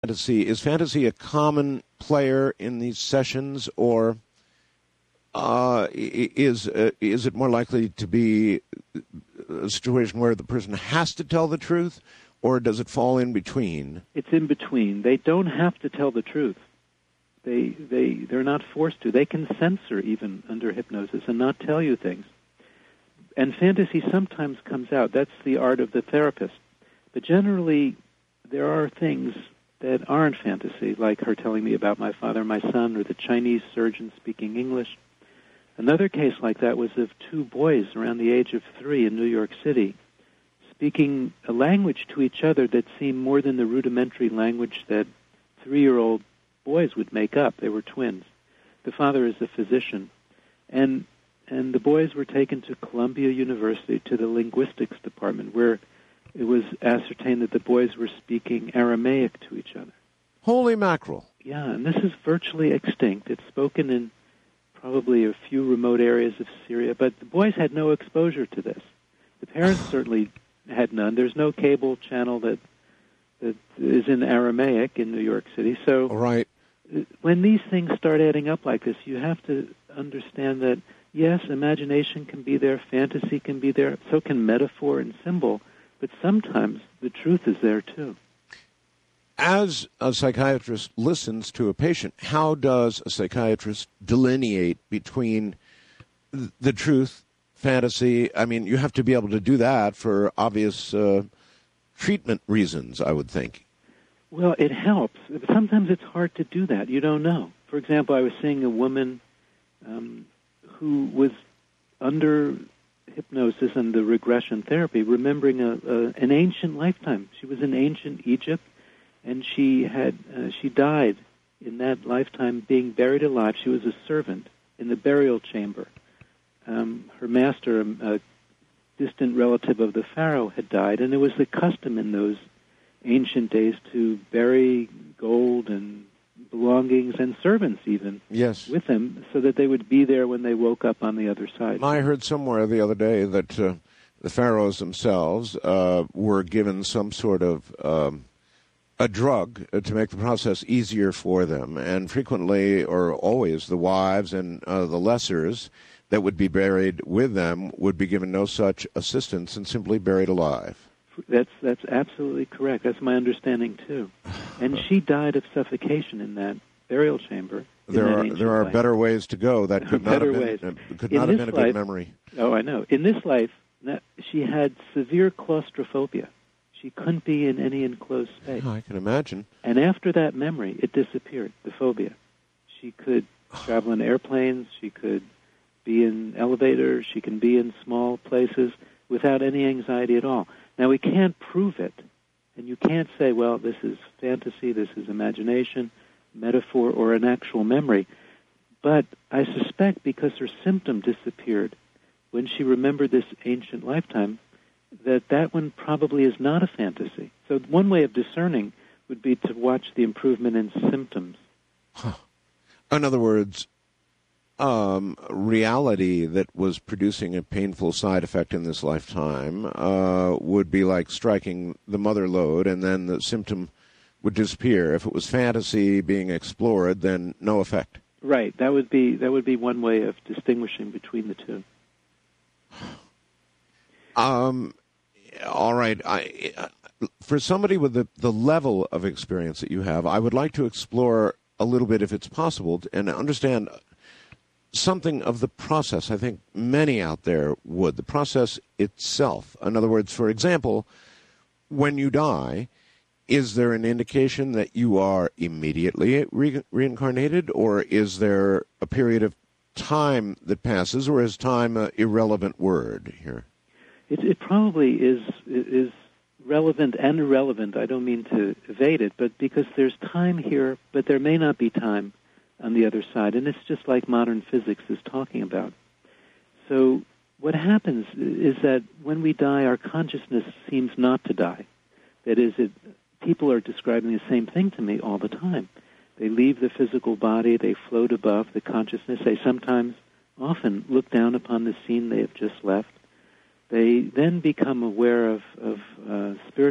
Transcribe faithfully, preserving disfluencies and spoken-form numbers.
fantasy. Is fantasy a common player in these sessions, or uh, is uh, is it more likely to be a situation where the person has to tell the truth, or does it fall in between? It's in between. They don't have to tell the truth. They they they're not forced to. They can censor even under hypnosis and not tell you things. And fantasy sometimes comes out. That's the art of the therapist. But generally, there are things that aren't fantasy, like her telling me about my father and my son, or the Chinese surgeon speaking English. Another case like that was of two boys around the age of three in New York City speaking a language to each other that seemed more than the rudimentary language that three-year-old boys would make up. They were twins. The father is a physician. And and the boys were taken to Columbia University, to the linguistics department, where it was ascertained that the boys were speaking Aramaic to each other. Holy mackerel. Yeah, and this is virtually extinct. It's spoken in probably a few remote areas of Syria, but the boys had no exposure to this. The parents certainly had none. There's no cable channel that that is in Aramaic in New York City. So right. when these things start adding up like this, you have to understand that, yes, imagination can be there, fantasy can be there, so can metaphor and symbol, but sometimes the truth is there too. As a psychiatrist listens to a patient, how does a psychiatrist delineate between the truth, fantasy? I mean, you have to be able to do that for obvious uh, treatment reasons, I would think. Well, it helps. Sometimes it's hard to do that. You don't know. For example, I was seeing a woman um, who was under hypnosis and the regression therapy, remembering a, a, an ancient lifetime. She was in ancient Egypt, and she had uh, she died in that lifetime being buried alive. She was a servant in the burial chamber. Um, her master, a distant relative of the pharaoh, had died, and it was the custom in those ancient days to bury gold and belongings and servants even yes. with them, so that they would be there when they woke up on the other side. I heard somewhere the other day that uh, the pharaohs themselves uh, were given some sort of um, a drug to make the process easier for them, and frequently or always the wives and uh, the lessers that would be buried with them would be given no such assistance and simply buried alive. That's that's absolutely correct. That's my understanding too. And she died of suffocation in that burial chamber. There are there are life. better ways to go. That could not better have been, ways. uh, could in not have been a life, good memory. Oh, I know. In this life, she had severe claustrophobia. She couldn't be in any enclosed space. Oh, I can imagine. And after that memory, it disappeared. The phobia. She could travel in airplanes. She could be in elevators. She can be in small places without any anxiety at all. Now, we can't prove it, and you can't say, well, this is fantasy, this is imagination, metaphor, or an actual memory. But I suspect because her symptom disappeared when she remembered this ancient lifetime, that that one probably is not a fantasy. So one way of discerning would be to watch the improvement in symptoms. Huh. In other words, Um, reality that was producing a painful side effect in this lifetime uh, would be like striking the mother lode, and then the symptom would disappear. If it was fantasy being explored, then no effect. Right. That would be that would be one way of distinguishing between the two. Um. All right. I, for somebody with the, the level of experience that you have, I would like to explore a little bit, if it's possible, and understand something of the process. I think many out there would. The process itself. In other words, for example, when you die, is there an indication that you are immediately re- reincarnated, or is there a period of time that passes, or is time an irrelevant word here? It, it probably is is relevant and irrelevant. I don't mean to evade it, but because there's time here, but there may not be time on the other side, and it's just like modern physics is talking about. So what happens is that when we die, our consciousness seems not to die. That is, it, people are describing the same thing to me all the time. They leave the physical body, they float above the consciousness, they sometimes, often, look down upon the scene they have just left. They then become aware of, of uh, spiritual